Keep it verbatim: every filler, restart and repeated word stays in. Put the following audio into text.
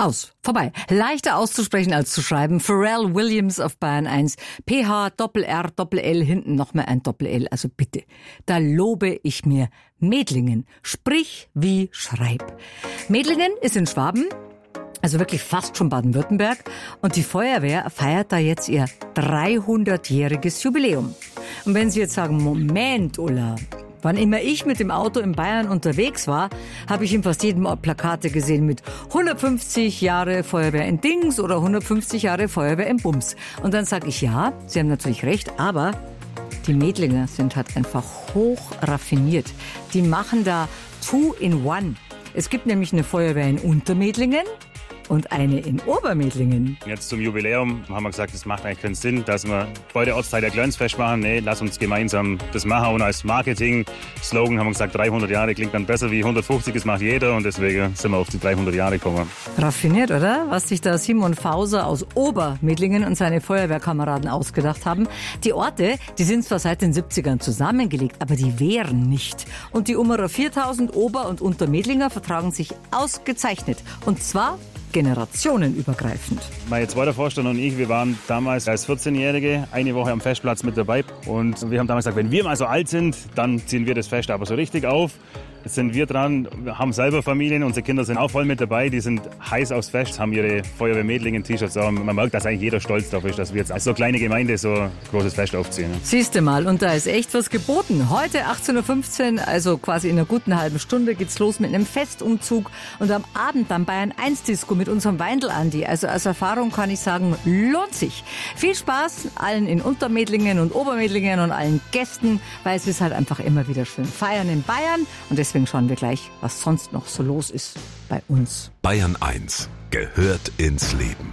Aus. Vorbei. Leichter auszusprechen als zu schreiben. Pharrell Williams auf Bayern eins. P H, Doppel-R, Doppel-L, hinten noch mal ein Doppel-L. Also bitte. Da lobe ich mir Medlingen. Sprich wie schreib. Medlingen ist in Schwaben. Also wirklich fast schon Baden-Württemberg. Und die Feuerwehr feiert da jetzt ihr dreihundertjähriges Jubiläum. Und wenn Sie jetzt sagen, Moment, Ulla, wann immer ich mit dem Auto in Bayern unterwegs war, habe ich in fast jedem Ort Plakate gesehen mit hundertfünfzig Jahre Feuerwehr in Dings oder hundertfünfzig Jahre Feuerwehr in Bums. Und dann sage ich, ja, Sie haben natürlich recht, aber die Medlinger sind halt einfach hoch raffiniert. Die machen da two in one. Es gibt nämlich eine Feuerwehr in Untermedlingen und eine in Obermedlingen. Jetzt zum Jubiläum haben wir gesagt, es macht eigentlich keinen Sinn, dass wir beide Ortsteile Glönsfest machen. Nee, lass uns gemeinsam das machen. Und als Marketing-Slogan haben wir gesagt, dreihundert Jahre klingt dann besser wie hundertfünfzig, das macht jeder. Und deswegen sind wir auf die dreihundert Jahre gekommen. Raffiniert, oder? Was sich da Simon Fauser aus Obermedlingen und seine Feuerwehrkameraden ausgedacht haben. Die Orte, die sind zwar seit den siebzigern zusammengelegt, aber die wehren nicht. Und die Ummerer viertausend Ober- und Untermedlinger vertragen sich ausgezeichnet. Und zwar generationenübergreifend. Mein zweiter Vorstand und ich, wir waren damals als vierzehnjährige eine Woche am Festplatz mit dabei. Und wir haben damals gesagt, wenn wir mal so alt sind, dann ziehen wir das Fest aber so richtig auf. Jetzt sind wir dran, wir haben selber Familien, unsere Kinder sind auch voll mit dabei, die sind heiß aufs Fest, haben ihre Feuerwehr-Medlingen-T-Shirts an. Man merkt, dass eigentlich jeder stolz darauf ist, dass wir jetzt als so kleine Gemeinde so ein großes Fest aufziehen. Siehste mal, und da ist echt was geboten. Heute achtzehn Uhr fünfzehn, also quasi in einer guten halben Stunde, geht's los mit einem Festumzug und am Abend dann Bayern eins Disco mit unserem Weindl-Andi. Also als Erfahrung kann ich sagen, lohnt sich. Viel Spaß allen in Untermedlingen und Obermedlingen und allen Gästen, weil es ist halt einfach immer wieder schön feiern in Bayern und deswegen schauen wir gleich, was sonst noch so los ist bei uns. Bayern eins gehört ins Leben.